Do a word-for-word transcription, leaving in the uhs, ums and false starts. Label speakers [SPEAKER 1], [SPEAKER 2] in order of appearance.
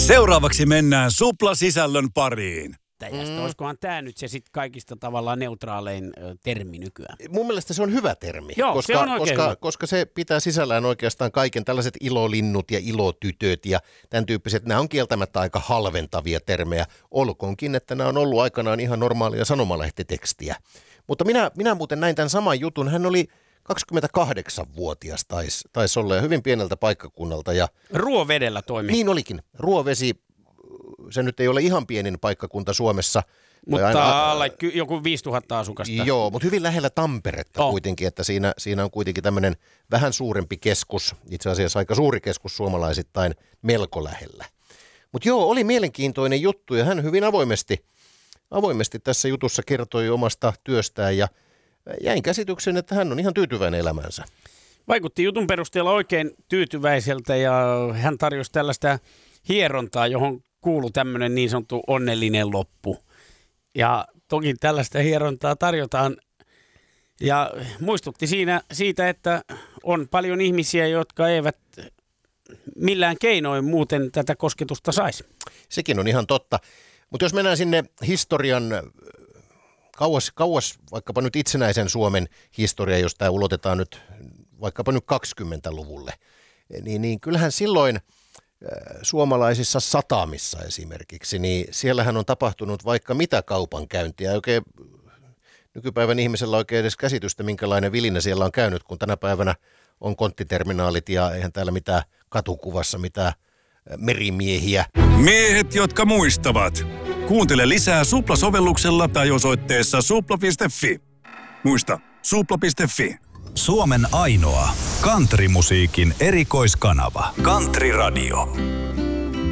[SPEAKER 1] Seuraavaksi mennään Supla-sisällön pariin.
[SPEAKER 2] Mm. Olisikohan tämä nyt se sit kaikista tavallaan neutraalein ö, termi nykyään?
[SPEAKER 3] Mun mielestä se on hyvä termi,
[SPEAKER 2] Joo,
[SPEAKER 3] koska,
[SPEAKER 2] se on
[SPEAKER 3] koska,
[SPEAKER 2] hyvä.
[SPEAKER 3] koska se pitää sisällään oikeastaan kaiken tällaiset ilolinnut ja ilotytöt ja tämän tyyppiset. Nämä on kieltämättä aika halventavia termejä, olkoonkin, että nämä on ollut aikanaan ihan normaalia sanomalehtitekstiä. Mutta minä, minä muuten näin tämän saman jutun. Hän oli kaksikymmentäkahdeksanvuotias taisi tais olla ja hyvin pieneltä paikkakunnalta. Ja
[SPEAKER 2] Ruovedellä toimi.
[SPEAKER 3] niin olikin. Ruovesi, se nyt ei ole ihan pienin paikkakunta Suomessa.
[SPEAKER 2] Mutta
[SPEAKER 3] aina,
[SPEAKER 2] alle ky- joku viisituhatta asukasta.
[SPEAKER 3] Joo, mutta hyvin lähellä Tamperetta
[SPEAKER 2] oh.
[SPEAKER 3] kuitenkin, että siinä, siinä on kuitenkin tämmöinen vähän suurempi keskus, itse asiassa aika suuri keskus suomalaisittain melko lähellä. Mutta joo, oli mielenkiintoinen juttu ja hän hyvin avoimesti, avoimesti tässä jutussa kertoi omasta työstään ja jäin käsityksen, että hän on ihan tyytyväinen elämänsä.
[SPEAKER 2] Vaikutti jutun perusteella oikein tyytyväiseltä ja hän tarjosi tällaista hierontaa, johon kuului tämmöinen niin sanottu onnellinen loppu. Ja toki tällaista hierontaa tarjotaan ja muistutti siinä siitä, että on paljon ihmisiä, jotka eivät millään keinoin muuten tätä kosketusta saisi.
[SPEAKER 3] Sekin on ihan totta. Mutta jos mennään sinne historian kauas, kauas vaikkapa nyt itsenäisen Suomen historia, jos tämä ulotetaan nyt vaikkapa nyt kaksikymmentäluvulle, niin, niin kyllähän silloin suomalaisissa satamissa esimerkiksi, niin siellähän on tapahtunut vaikka mitä kaupankäyntiä. Oikein nykypäivän ihmisellä oikein edes käsitystä, minkälainen vilinä siellä on käynyt, kun tänä päivänä on konttiterminaalit ja eihän täällä mitään katukuvassa mitään merimiehiä.
[SPEAKER 1] Miehet, jotka muistavat. Kuuntele lisää Supla-sovelluksella tai osoitteessa supla piste fi. Muista, supla piste fi.
[SPEAKER 4] Suomen ainoa countrymusiikin erikoiskanava. Country Radio.